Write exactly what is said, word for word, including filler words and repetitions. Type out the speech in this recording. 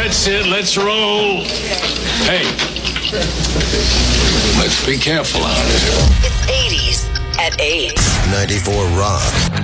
That's it. Let's roll. Hey, let's be careful out here. It's eighties at eight. ninety-four Rock.